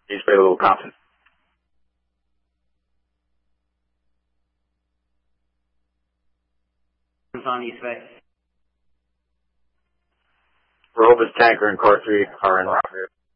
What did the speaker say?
East Bay, Little Compton. On East Bay. Rehoboth Tanker and Car 3 are in Rockville.